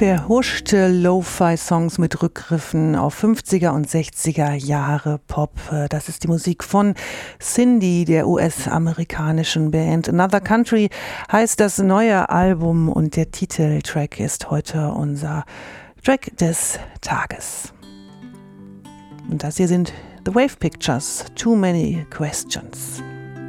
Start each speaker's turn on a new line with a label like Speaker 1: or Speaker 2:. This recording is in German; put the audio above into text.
Speaker 1: verhuschte Lo-Fi-Songs mit Rückgriffen auf 50er und 60er Jahre Pop. Das ist die Musik von Cindy, der US-amerikanischen Band. Another Country heißt das neue Album und der Titeltrack ist heute unser Track des Tages. Und das hier sind The Wave Pictures, Too Many Questions.